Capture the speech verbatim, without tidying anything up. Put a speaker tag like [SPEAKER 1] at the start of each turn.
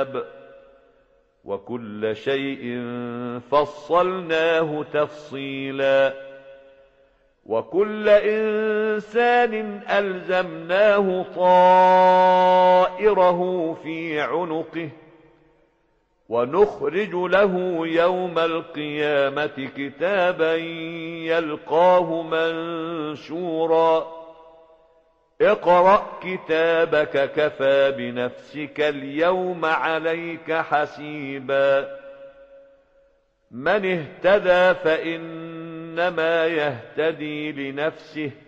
[SPEAKER 1] الكتاب وكل شيء فصلناه تفصيلا وكل إنسان ألزمناه طائره في عنقه ونخرج له يوم القيامة كتابا يلقاه منشورا اقرأ كتابك كفى بنفسك اليوم عليك حسيبا من اهتدى فإنما يهتدي لنفسه